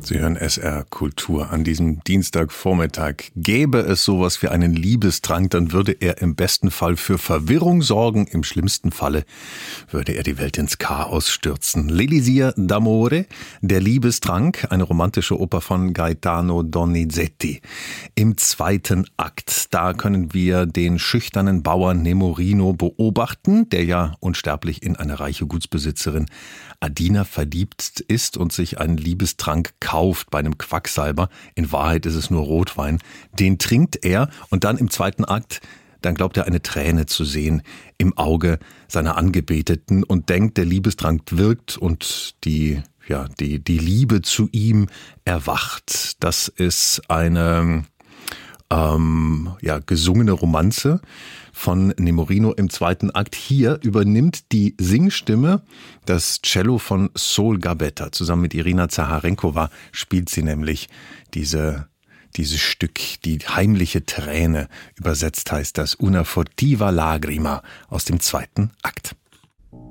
Sie hören SR Kultur an diesem Dienstagvormittag. Gäbe es sowas wie einen Liebestrank, dann würde er im besten Fall für Verwirrung sorgen. Im schlimmsten Falle würde er die Welt ins Chaos stürzen. L'Elisir d'Amore, der Liebestrank, eine romantische Oper von Gaetano Donizetti. Im zweiten Akt, da können wir den schüchternen Bauern Nemorino beobachten, der ja unsterblich in eine reiche Gutsbesitzerin Adina verliebt ist und sich einen Liebestrank kauft bei einem Quacksalber. In Wahrheit ist es nur Rotwein. Den trinkt er und dann im zweiten Akt, dann glaubt er eine Träne zu sehen im Auge seiner Angebeteten und denkt, der Liebestrank wirkt und die Liebe zu ihm erwacht. Das ist eine gesungene Romanze von Nemorino im zweiten Akt. Hier übernimmt die Singstimme das Cello von Sol Gabetta. Zusammen mit Irina Zaharenkova spielt sie nämlich dieses Stück, die heimliche Träne. Übersetzt heißt das Una furtiva lagrima aus dem zweiten Akt.